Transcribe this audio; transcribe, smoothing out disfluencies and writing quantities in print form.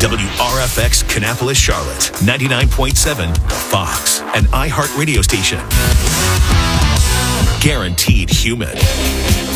WRFX Kannapolis, Charlotte, 99.7 The Fox, an iHeart radio station. Guaranteed human.